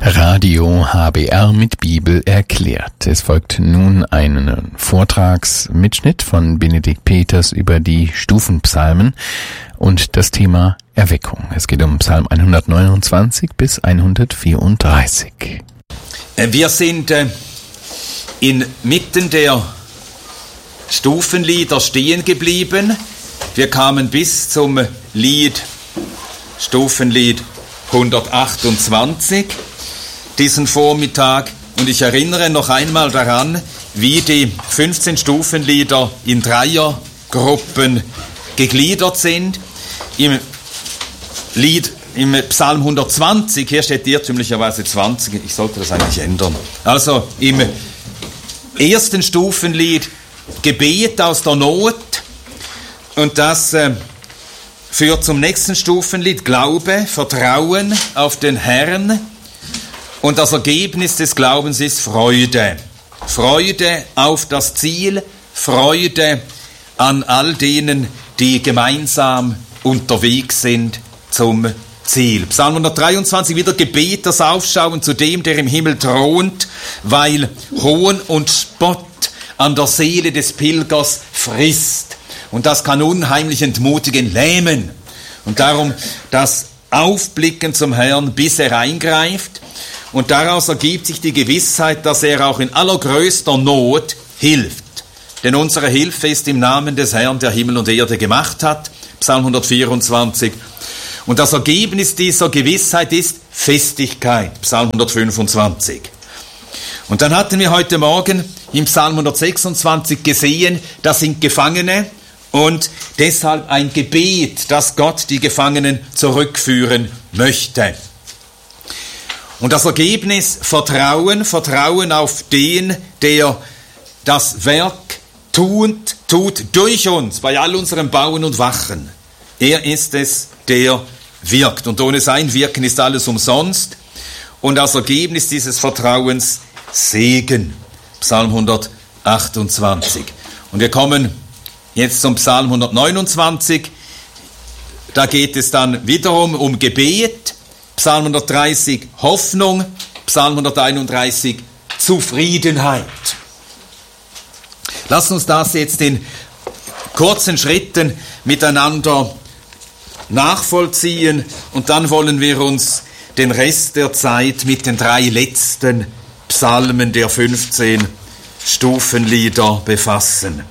Radio HBR mit Bibel erklärt. Es folgt nun ein Vortragsmitschnitt von Benedikt Peters über die Stufenpsalmen und das Thema Erweckung. Es geht um Psalm 129 bis 134. Wir sind inmitten der Stufenlieder stehen geblieben. Wir kamen bis zum Stufenlied 128 diesen Vormittag, und ich erinnere noch einmal daran, wie die 15 Stufenlieder in Dreiergruppen gegliedert sind. Im Psalm 120, hier steht irrtümlicherweise 20, ich sollte das eigentlich ändern. Also im ersten Stufenlied Gebet aus der Not, und das führt zum nächsten Stufenlied Glaube, Vertrauen auf den Herrn, und das Ergebnis des Glaubens ist Freude. Freude auf das Ziel, Freude an all denen, die gemeinsam unterwegs sind zum Ziel. Psalm 123, wieder Gebet, das Aufschauen zu dem, der im Himmel thront, weil Hohn und Spott an der Seele des Pilgers frisst. Und das kann unheimlich entmutigen, lähmen. Und darum das Aufblicken zum Herrn, bis er eingreift. Und daraus ergibt sich die Gewissheit, dass er auch in allergrößter Not hilft. Denn unsere Hilfe ist im Namen des Herrn, der Himmel und Erde gemacht hat. Psalm 124. Und das Ergebnis dieser Gewissheit ist Festigkeit. Psalm 125. Und dann hatten wir heute Morgen im Psalm 126 gesehen, das sind Gefangene und deshalb ein Gebet, dass Gott die Gefangenen zurückführen möchte. Und das Ergebnis Vertrauen auf den, der das Werk tut durch uns, bei all unserem Bauen und Wachen. Er ist es, der wirkt. Und ohne sein Wirken ist alles umsonst. Und das Ergebnis dieses Vertrauens Segen. Psalm 128. Und wir kommen jetzt zum Psalm 129. Da geht es dann wiederum um Gebet. Psalm 130 Hoffnung. Psalm 131 Zufriedenheit. Lass uns das jetzt in kurzen Schritten miteinander nachvollziehen, und dann wollen wir uns den Rest der Zeit mit den 3 letzten Psalmen der 15 Stufenlieder befassen.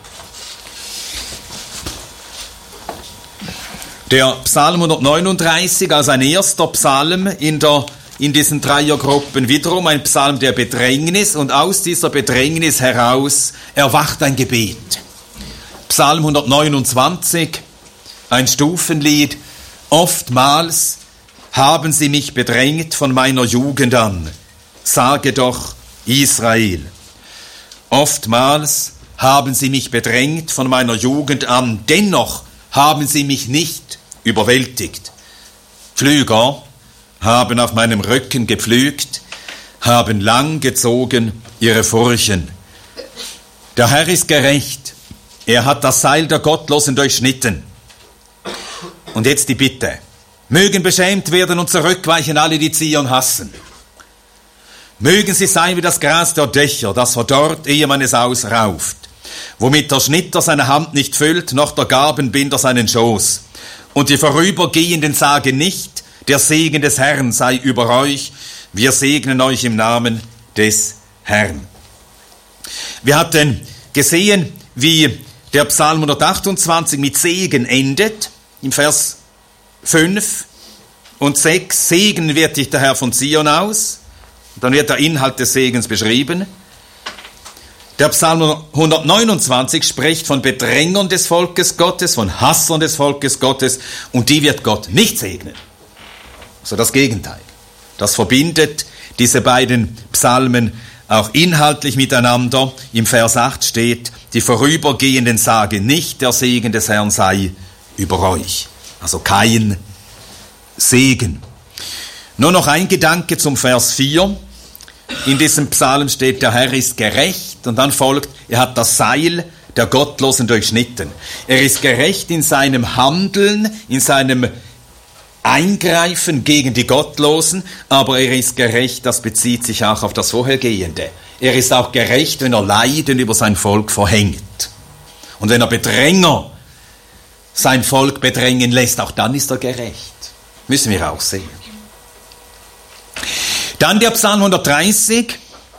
Der Psalm 139 als ein erster Psalm in diesen Dreiergruppen, wiederum ein Psalm der Bedrängnis, und aus dieser Bedrängnis heraus erwacht ein Gebet. Psalm 129, ein Stufenlied. Oftmals haben sie mich bedrängt von meiner Jugend an. Sage doch Israel. Oftmals haben sie mich bedrängt von meiner Jugend an, dennoch haben sie mich nicht überwältigt. Pflüger haben auf meinem Rücken gepflügt, haben lang gezogen ihre Furchen. Der Herr ist gerecht, er hat das Seil der Gottlosen durchschnitten. Und jetzt die Bitte: Mögen beschämt werden und zurückweichen alle, die Zion hassen. Mögen sie sein wie das Gras der Dächer, das verdorrt, ehe man es ausrauft, womit der Schnitter seine Hand nicht füllt, noch der Garbenbinder seinen Schoß. Und die Vorübergehenden sagen nicht, der Segen des Herrn sei über euch, wir segnen euch im Namen des Herrn. Wir hatten gesehen, wie der Psalm 128 mit Segen endet, im Vers 5 und 6, Segen wird dich der Herr von Zion aus. Dann wird der Inhalt des Segens beschrieben. Der Psalm 129 spricht von Bedrängern des Volkes Gottes, von Hassern des Volkes Gottes, und die wird Gott nicht segnen. Also das Gegenteil. Das verbindet diese beiden Psalmen auch inhaltlich miteinander. Im Vers 8 steht, die Vorübergehenden sagen nicht, der Segen des Herrn sei über euch. Also kein Segen. Nur noch ein Gedanke zum Vers 4. In diesem Psalm steht, der Herr ist gerecht, und dann folgt, er hat das Seil der Gottlosen durchschnitten. Er ist gerecht in seinem Handeln, in seinem eingreifen gegen die Gottlosen, aber er ist gerecht, das bezieht sich auch auf das Vorhergehende. Er ist auch gerecht, wenn er Leiden über sein Volk verhängt. Und wenn er Bedränger sein Volk bedrängen lässt, auch dann ist er gerecht. Müssen wir auch sehen. Dann der Psalm 130.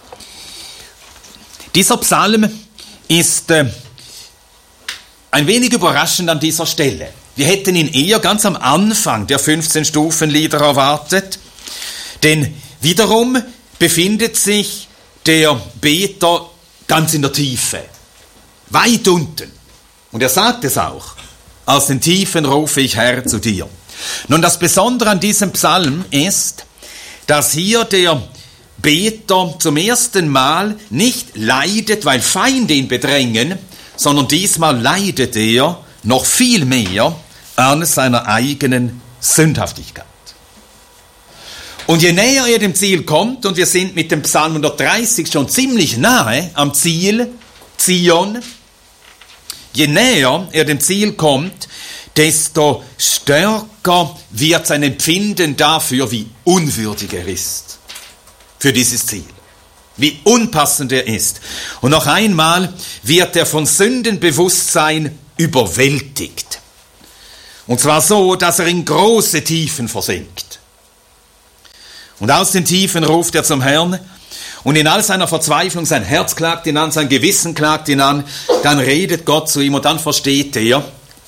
Dieser Psalm ist ein wenig überraschend an dieser Stelle. Wir hätten ihn eher ganz am Anfang der 15 Stufenlieder erwartet, denn wiederum befindet sich der Beter ganz in der Tiefe, weit unten. Und er sagt es auch, aus den Tiefen rufe ich, Herr, zu dir. Nun, das Besondere an diesem Psalm ist, dass hier der Beter zum ersten Mal nicht leidet, weil Feinde ihn bedrängen, sondern diesmal leidet er noch viel mehr an seiner eigenen Sündhaftigkeit. Und je näher er dem Ziel kommt, und wir sind mit dem Psalm 130 schon ziemlich nahe am Ziel, Zion, je näher er dem Ziel kommt, desto stärker wird sein Empfinden dafür, wie unwürdig er ist für dieses Ziel, wie unpassend er ist. Und noch einmal wird er von Sündenbewusstsein überwältigt. Und zwar so, dass er in große Tiefen versinkt. Und aus den Tiefen ruft er zum Herrn, und in all seiner Verzweiflung, sein Herz klagt ihn an, sein Gewissen klagt ihn an, dann redet Gott zu ihm und dann versteht er,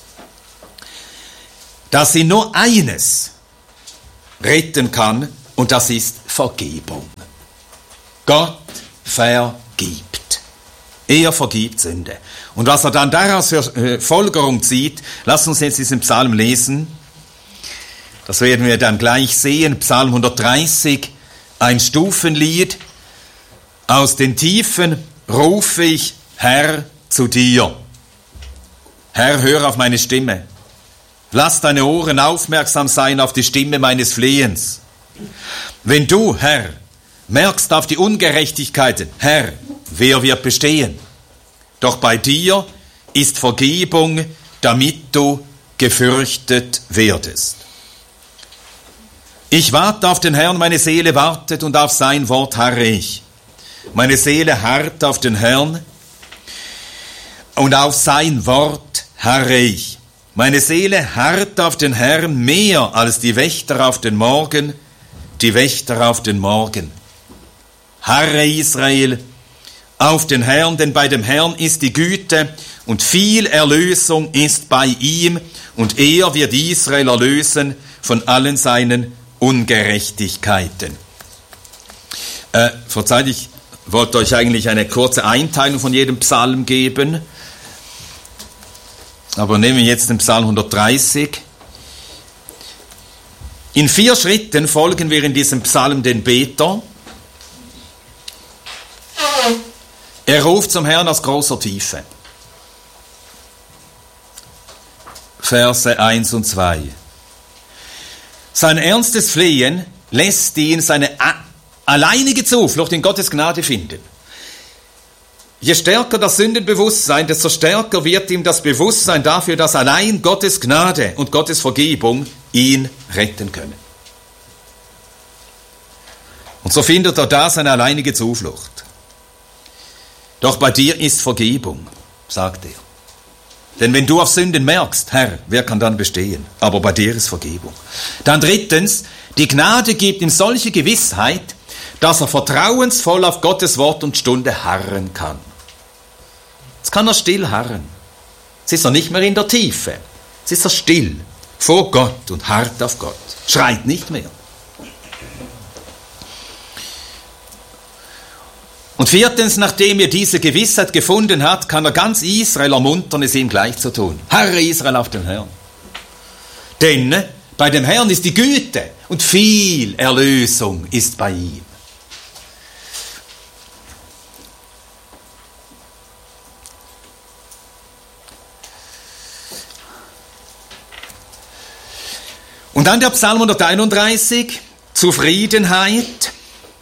dass ihn nur eines retten kann, und das ist Vergebung. Gott vergibt. Er vergibt Sünde. Und was er dann daraus für Folgerung zieht, lasst uns jetzt diesen Psalm lesen. Das werden wir dann gleich sehen. Psalm 130, ein Stufenlied. Aus den Tiefen rufe ich, Herr, zu dir. Herr, hör auf meine Stimme. Lass deine Ohren aufmerksam sein auf die Stimme meines Flehens. Wenn du, Herr, merkst auf die Ungerechtigkeiten, Herr, wer wird bestehen? Doch bei dir ist Vergebung, damit du gefürchtet werdest. Ich warte auf den Herrn, meine Seele wartet, und auf sein Wort harre ich. Meine Seele harrt auf den Herrn, und auf sein Wort harre ich. Meine Seele harrt auf den Herrn mehr als die Wächter auf den Morgen, die Wächter auf den Morgen. Harre Israel auf den Herrn, denn bei dem Herrn ist die Güte und viel Erlösung ist bei ihm, und er wird Israel erlösen von allen seinen Ungerechtigkeiten. Verzeiht, ich wollte euch eigentlich eine kurze Einteilung von jedem Psalm geben, aber nehmen wir jetzt den Psalm 130. In 4 Schritten folgen wir in diesem Psalm den Beter. Er ruft zum Herrn aus großer Tiefe. Verse 1 und 2. Sein ernstes Flehen lässt ihn seine alleinige Zuflucht in Gottes Gnade finden. Je stärker das Sündenbewusstsein, desto stärker wird ihm das Bewusstsein dafür, dass allein Gottes Gnade und Gottes Vergebung ihn retten können. Und so findet er da seine alleinige Zuflucht. Doch bei dir ist Vergebung, sagt er. Denn wenn du auf Sünden merkst, Herr, wer kann dann bestehen? Aber bei dir ist Vergebung. Dann drittens, die Gnade gibt ihm solche Gewissheit, dass er vertrauensvoll auf Gottes Wort und Stunde harren kann. Jetzt kann er still harren. Jetzt ist er nicht mehr in der Tiefe. Jetzt ist er still vor Gott und harrt auf Gott. Schreit nicht mehr. Und viertens, nachdem er diese Gewissheit gefunden hat, kann er ganz Israel ermuntern, es ihm gleich zu tun. Harre Israel auf den Herrn. Denn bei dem Herrn ist die Güte und viel Erlösung ist bei ihm. Und dann der Psalm 131, Zufriedenheit.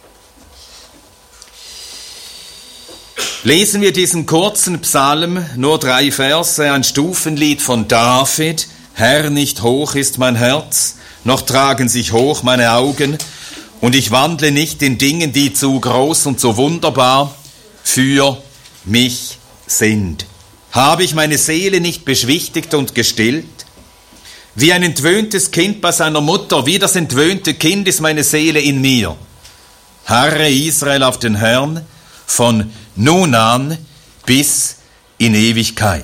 Lesen wir diesen kurzen Psalm, nur 3 Verse, ein Stufenlied von David. Herr, nicht hoch ist mein Herz, noch tragen sich hoch meine Augen, und ich wandle nicht in Dingen, die zu groß und zu wunderbar für mich sind. Habe ich meine Seele nicht beschwichtigt und gestillt? Wie ein entwöhntes Kind bei seiner Mutter, wie das entwöhnte Kind ist meine Seele in mir. Harre Israel auf den Herrn, von nun an bis in Ewigkeit.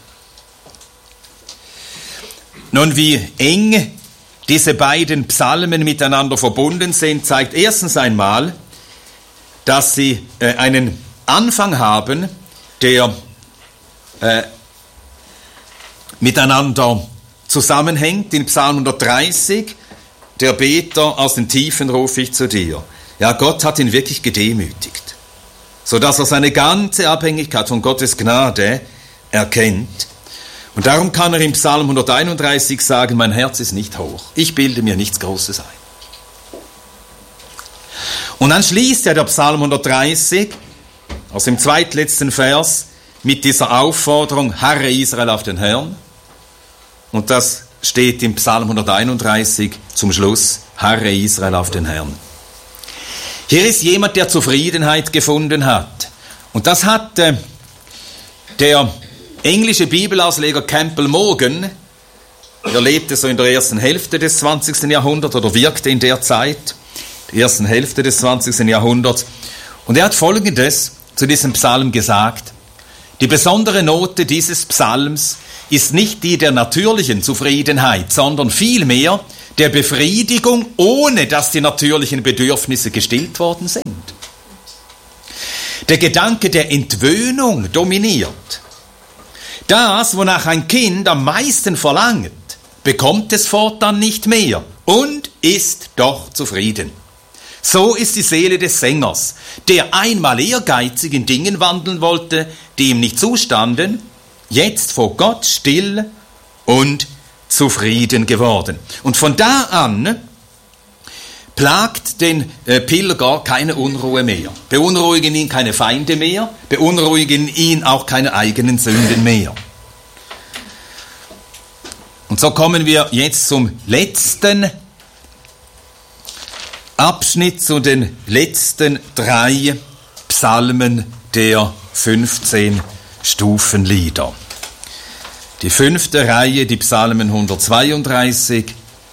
Nun, wie eng diese beiden Psalmen miteinander verbunden sind, zeigt erstens einmal, dass sie einen Anfang haben, der miteinander zusammenhängt. In Psalm 130, der Beter, aus den Tiefen rufe ich zu dir. Ja, Gott hat ihn wirklich gedemütigt, sodass er seine ganze Abhängigkeit von Gottes Gnade erkennt. Und darum kann er im Psalm 131 sagen, mein Herz ist nicht hoch, ich bilde mir nichts Großes ein. Und dann schließt der Psalm 130 aus dem zweitletzten Vers mit dieser Aufforderung, harre Israel auf den Herrn. Und das steht im Psalm 131 zum Schluss, harre Israel auf den Herrn. Hier ist jemand, der Zufriedenheit gefunden hat. Und das hat der englische Bibelausleger Campbell Morgan, er lebte so in der ersten Hälfte des 20. Jahrhunderts oder wirkte in der Zeit, der ersten Hälfte des 20. Jahrhunderts. Und er hat Folgendes zu diesem Psalm gesagt: Die besondere Note dieses Psalms ist nicht die der natürlichen Zufriedenheit, sondern vielmehr der Befriedigung, ohne dass die natürlichen Bedürfnisse gestillt worden sind. Der Gedanke der Entwöhnung dominiert. Das, wonach ein Kind am meisten verlangt, bekommt es fortan nicht mehr und ist doch zufrieden. So ist die Seele des Sängers, der einmal ehrgeizig in Dingen wandeln wollte, die ihm nicht zustanden, jetzt vor Gott still und zufrieden geworden. Und von da an plagt den Pilger keine Unruhe mehr. Beunruhigen ihn keine Feinde mehr, beunruhigen ihn auch keine eigenen Sünden mehr. Und so kommen wir jetzt zum letzten Abschnitt, zu den letzten 3 Psalmen der 15 Stufenlieder. Die 5. Reihe, die Psalmen 132,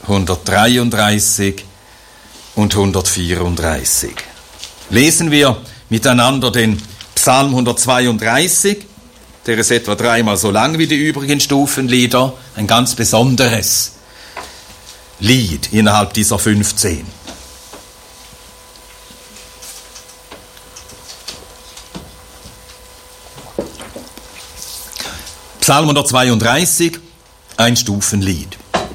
133 und 134. Lesen wir miteinander den Psalm 132, der ist etwa 3-mal so lang wie die übrigen Stufenlieder, ein ganz besonderes Lied innerhalb dieser 15. Psalm 132, ein Stufenlied.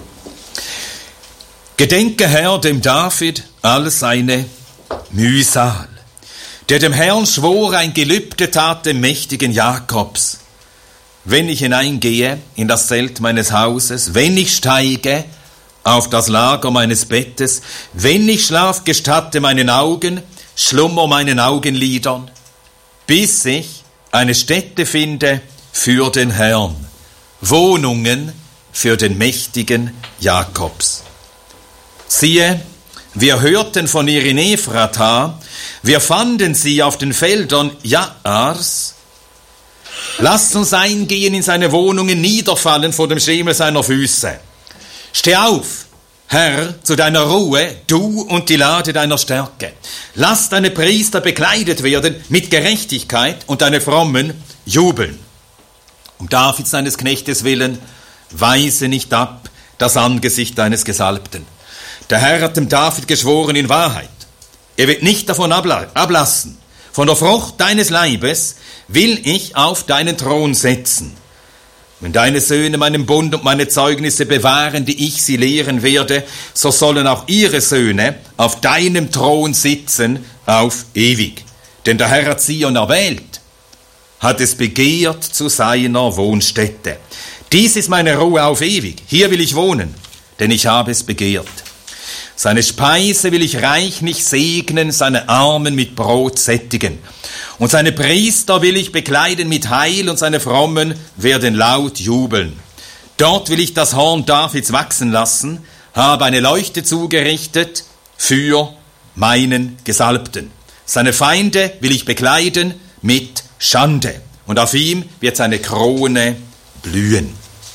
Gedenke, Herr, dem David all seine Mühsal, der dem Herrn schwor, ein Gelübde tat dem mächtigen Jakobs. Wenn ich hineingehe in das Zelt meines Hauses, wenn ich steige auf das Lager meines Bettes, wenn ich Schlaf gestatte meinen Augen, Schlummer meinen Augenlidern, bis ich eine Stätte finde für den Herrn, Wohnungen für den mächtigen Jakobs. Siehe, wir hörten von ihr in Ephrata, wir fanden sie auf den Feldern Jaars. Lasst uns eingehen in seine Wohnungen, niederfallen vor dem Schemel seiner Füße. Steh auf, Herr, zu deiner Ruhe, du und die Lade deiner Stärke. Lass deine Priester bekleidet werden mit Gerechtigkeit und deine Frommen jubeln. Um Davids seines Knechtes willen, weise nicht ab das Angesicht deines Gesalbten. Der Herr hat dem David geschworen in Wahrheit. Er wird nicht davon ablassen. Von der Frucht deines Leibes will ich auf deinen Thron setzen. Wenn deine Söhne meinen Bund und meine Zeugnisse bewahren, die ich sie lehren werde, so sollen auch ihre Söhne auf deinem Thron sitzen auf ewig. Denn der Herr hat Zion erwählt, hat es begehrt zu seiner Wohnstätte. Dies ist meine Ruhe auf ewig. Hier will ich wohnen, denn ich habe es begehrt. Seine Speise will ich reichlich segnen, seine Armen mit Brot sättigen. Und seine Priester will ich bekleiden mit Heil, und seine Frommen werden laut jubeln. Dort will ich das Horn Davids wachsen lassen, habe eine Leuchte zugerichtet für meinen Gesalbten. Seine Feinde will ich bekleiden mit Schande. Und auf ihm wird seine Krone blühen.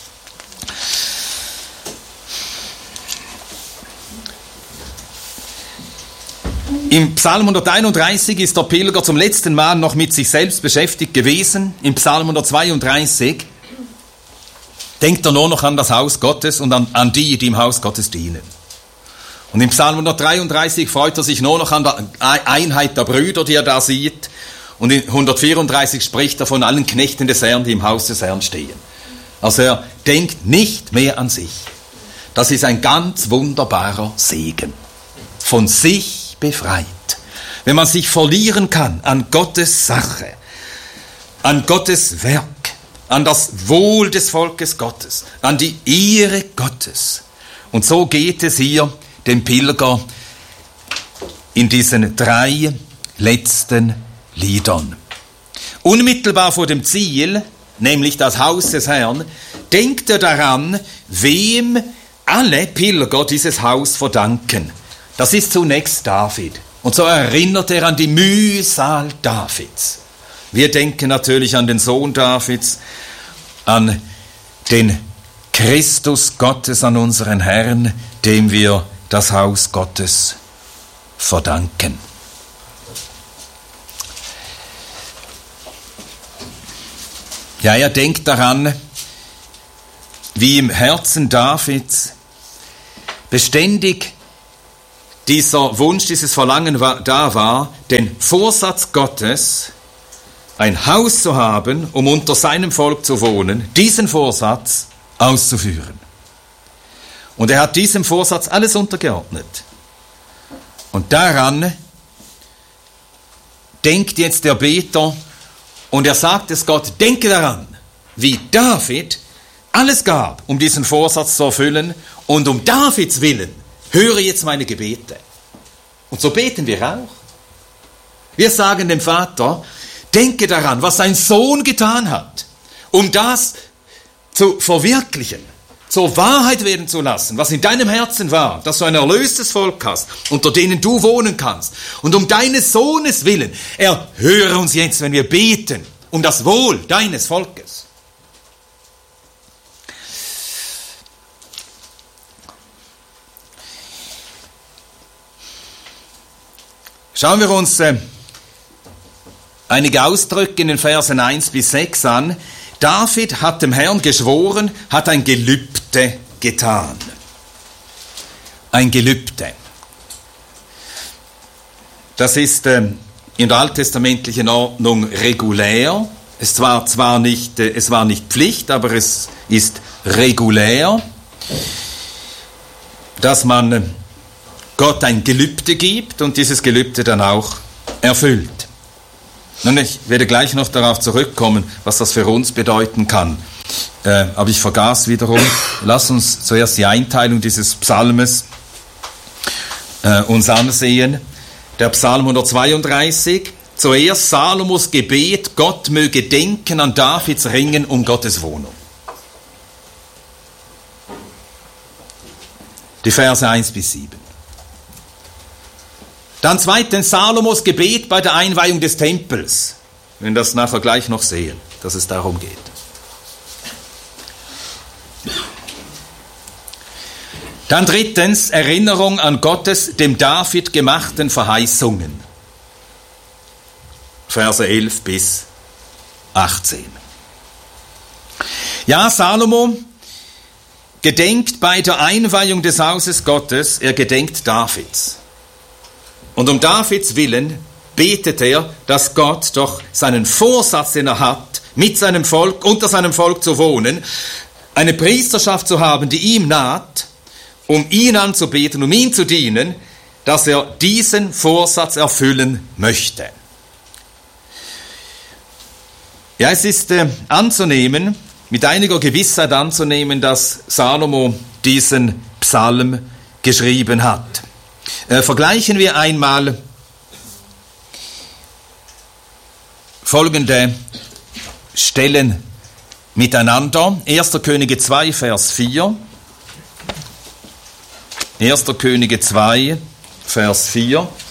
Im Psalm 131 ist der Pilger zum letzten Mal noch mit sich selbst beschäftigt gewesen. Im Psalm 132 denkt er nur noch an das Haus Gottes und an die, die im Haus Gottes dienen. Und im Psalm 133 freut er sich nur noch an der Einheit der Brüder, die er da sieht. Und in 134 spricht er von allen Knechten des Herrn, die im Haus des Herrn stehen. Also er denkt nicht mehr an sich. Das ist ein ganz wunderbarer Segen. Von sich befreit. Wenn man sich verlieren kann an Gottes Sache, an Gottes Werk, an das Wohl des Volkes Gottes, an die Ehre Gottes. Und so geht es hier dem Pilger in diesen 3 letzten Liedern. Unmittelbar vor dem Ziel, nämlich das Haus des Herrn, denkt er daran, wem alle Pilger dieses Haus verdanken. Das ist zunächst David. Und so erinnert er an die Mühsal Davids. Wir denken natürlich an den Sohn Davids, an den Christus Gottes, an unseren Herrn, dem wir das Haus Gottes verdanken. Ja, er denkt daran, wie im Herzen Davids beständig dieser Wunsch, dieses Verlangen da war, den Vorsatz Gottes, ein Haus zu haben, um unter seinem Volk zu wohnen, diesen Vorsatz auszuführen. Und er hat diesem Vorsatz alles untergeordnet. Und daran denkt jetzt der Beter, und er sagt es Gott, denke daran, wie David alles gab, um diesen Vorsatz zu erfüllen, und um Davids Willen höre jetzt meine Gebete. Und so beten wir auch. Wir sagen dem Vater, denke daran, was sein Sohn getan hat, um das zu verwirklichen, zur Wahrheit werden zu lassen, was in deinem Herzen war, dass du ein erlöstes Volk hast, unter denen du wohnen kannst. Und um deines Sohnes willen, erhöre uns jetzt, wenn wir beten, um das Wohl deines Volkes. Schauen wir uns einige Ausdrücke in den Versen 1 bis 6 an. David hat dem Herrn geschworen, hat ein Gelübde getan. Ein Gelübde. Das ist in der alttestamentlichen Ordnung regulär. Es war nicht Pflicht, aber es ist regulär, dass man Gott ein Gelübde gibt und dieses Gelübde dann auch erfüllt. Nun, ich werde gleich noch darauf zurückkommen, was das für uns bedeuten kann. Aber ich vergaß wiederum. Lass uns zuerst die Einteilung dieses Psalmes uns ansehen. Der Psalm 132, zuerst Salomos Gebet, Gott möge denken an Davids Ringen um Gottes Wohnung. Die Verse 1 bis 7. Dann zweitens Salomos Gebet bei der Einweihung des Tempels. Wir werden das nachher gleich noch sehen, dass es darum geht. Dann drittens Erinnerung an Gottes dem David gemachten Verheißungen. Verse 11 bis 18. Ja, Salomo gedenkt bei der Einweihung des Hauses Gottes, er gedenkt Davids. Und um Davids Willen betet er, dass Gott doch seinen Vorsatz, den er hat, mit seinem Volk, unter seinem Volk zu wohnen, eine Priesterschaft zu haben, die ihm naht, um ihn anzubeten, um ihn zu dienen, dass er diesen Vorsatz erfüllen möchte. Ja, es ist anzunehmen, mit einiger Gewissheit anzunehmen, dass Salomo diesen Psalm geschrieben hat. Vergleichen wir einmal folgende Stellen miteinander. 1. Könige 2, Vers 4. 1. Könige 2, Vers 4.